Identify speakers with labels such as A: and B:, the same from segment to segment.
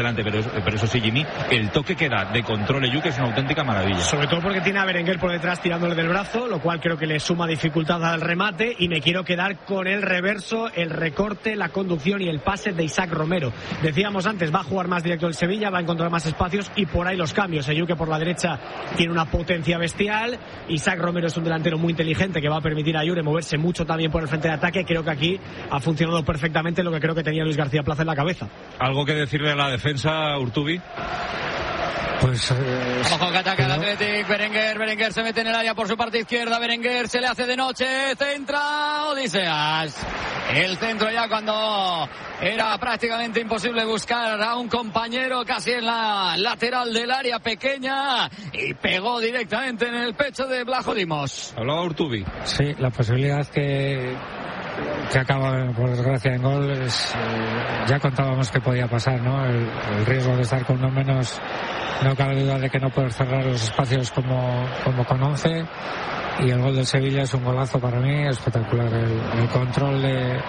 A: delante, pero eso sí, Jimmy, el toque que da de control Eyu, que es una auténtica maravilla.
B: Sobre todo porque tiene a Berenguer por detrás tirándole del brazo, lo cual creo que le suma dificultad al remate, y me quiero quedar con el reverso, el recorte, la conducción y el pase de Isaac Romero. Decíamos antes, va a jugar más directo el Sevilla, va a encontrar más espacios y por ahí los cambios. Eyu, que por la derecha tiene una potencia bestial, Isaac Romero es un delantero muy inteligente que va a permitir a Jure moverse mucho también por el frente de ataque. Creo que aquí ha funcionado perfectamente lo que creo que tenía Luis García Plaza en la cabeza.
A: ¿Algo que decirle a la defensa, Urtubi?
C: Pues
D: ojo que ataca el Athletic. Berenguer se mete en el área por su parte izquierda. Berenguer se le hace de noche, centra Odiseas. El centro ya cuando era prácticamente imposible buscar a un compañero casi en la lateral del área pequeña, y pegó directamente en el pecho de Blajo Dimos.
A: Hablaba Urtubi.
C: Sí, la posibilidad que acaba por desgracia en gol ya contábamos que podía pasar, ¿no? El riesgo de estar con uno menos, no cabe duda de que no poder cerrar los espacios como con 11, y el gol del Sevilla es un golazo para mí espectacular. El control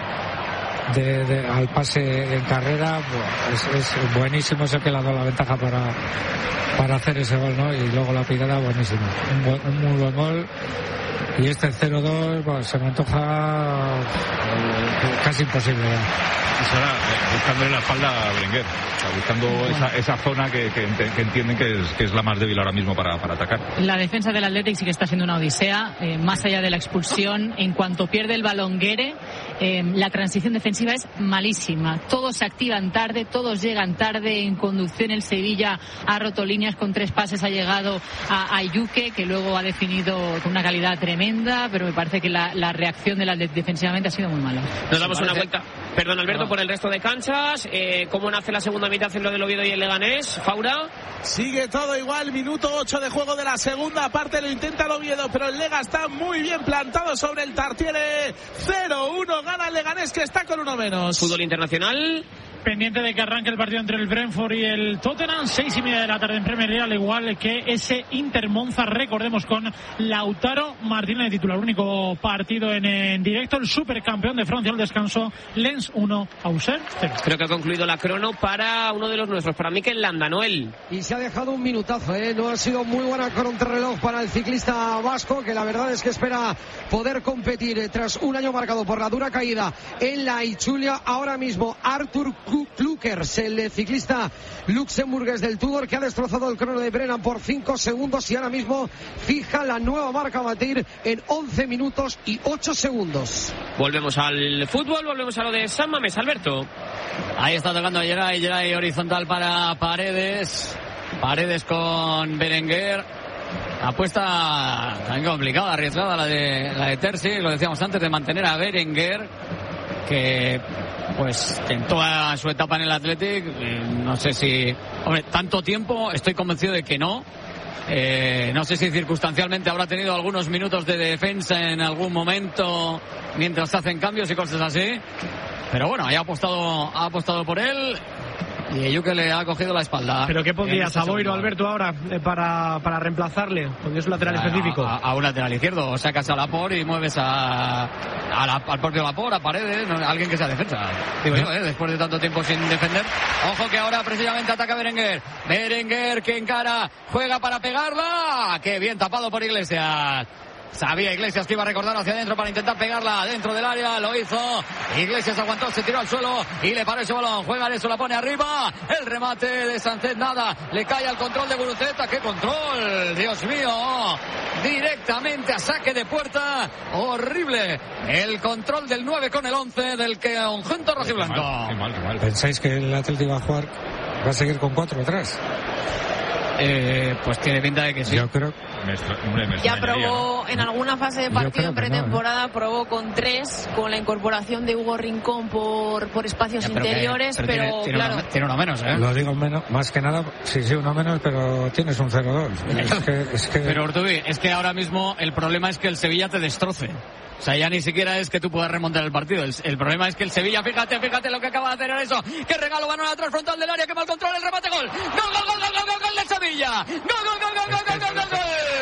C: al pase en carrera es buenísimo, es el que le ha dado la ventaja para hacer ese gol, ¿no? Y luego la picada buenísima, un muy buen gol. Y este 0-2 pues, se me antoja casi imposible ya.
A: Buscándole la espalda a Berenguer, buscando esa zona que entienden que es la más débil ahora mismo para atacar.
E: La defensa del Athletic sí que está siendo una odisea, más allá de la expulsión. En cuanto pierde el balón Guere, la transición defensiva es malísima. Todos se activan tarde, todos llegan tarde. En conducción el Sevilla ha roto líneas, con 3 pases ha llegado a Yuke, que luego ha definido con una calidad tremenda, pero me parece que la reacción de la defensivamente ha sido muy mala.
F: Nos damos una vuelta, perdón Alberto, por el resto de canchas. ¿Cómo nace la segunda mitad en lo del Oviedo y el Leganés? Faura.
G: Sigue todo igual, minuto 8 de juego de la segunda parte, lo intenta el Oviedo, pero el Lega está muy bien plantado sobre el Tartiere. 0-1, gana el Leganés, que está con uno menos.
F: Fútbol internacional.
H: Pendiente de que arranque el partido entre el Brentford y el Tottenham, 6:30 de la tarde en Premier League, al igual que ese Inter-Monza, recordemos, con Lautaro Martínez de titular. Único partido en directo, el supercampeón de Francia al descanso, Lens 1, Auxerre 0.
F: Creo que ha concluido la crono para uno de los nuestros, para Mikel Landa, Noel.
I: Y se ha dejado un minutazo, no ha sido muy buena contrarreloj para el ciclista vasco, que la verdad es que espera poder competir tras un año marcado por la dura caída en la Itzulia. Ahora mismo Artur Klukers, el ciclista luxemburgués del Tudor, que ha destrozado el crono de Brennan por 5 segundos y ahora mismo fija la nueva marca a batir en 11 minutos y 8 segundos.
F: Volvemos al fútbol, volvemos a lo de San Mamés, Alberto.
D: Ahí está tocando a Geray horizontal para Paredes con Berenguer. Apuesta tan complicada, arriesgada la de Terzi, lo decíamos antes, de mantener a Berenguer, que pues en toda su etapa en el Athletic, no sé si, hombre, tanto tiempo, estoy convencido de que no. No sé si circunstancialmente habrá tenido algunos minutos de defensa en algún momento mientras se hacen cambios y cosas así, pero bueno, ha apostado por él. Y Ejuke le ha cogido la espalda.
B: ¿Pero qué pondrías a Boiro, Alberto, ahora para reemplazarle? ¿Pondrías un lateral específico?
D: A un lateral izquierdo, o sacas a Laporte y mueves al propio Laporte, a Paredes, alguien que sea defensa. Digo yo, después de tanto tiempo sin defender. Ojo que ahora precisamente ataca Berenguer, que encara, juega para pegarla. Qué bien tapado por Iglesias. Sabía Iglesias que iba a recordar hacia adentro para intentar pegarla dentro del área, lo hizo. Iglesias aguantó, se tiró al suelo y le paró ese balón. Juega eso, la pone arriba. El remate de Sánchez, nada. Le cae al control de Guruceta. ¡Qué control! Dios mío. Directamente a saque de puerta. Horrible. El control del 9 con el 11 del conjunto rojiblanco.
A: Qué mal.
C: ¿Pensáis que el Atlético va a seguir con 4 atrás?
D: Pues tiene pinta de que sí.
C: Yo creo.
J: Ya probó en alguna fase de partido en pretemporada, probó con 3, con la incorporación de Hugo Rincón por espacios interiores, pero claro.
D: Tiene uno menos,
C: Lo digo menos, más que nada, sí, uno menos, pero tienes un 0-2. Es que...
D: Pero Urtubi, es que ahora mismo el problema es que el Sevilla te destroce. O sea, ya ni siquiera es que tú puedas remontar el partido. El problema es que el Sevilla, fíjate lo que acaba de hacer en eso. ¡Qué regalo! Van a la transfrontal del área, que mal control, el remate, gol. ¡Gol del Sevilla! ¡Gol!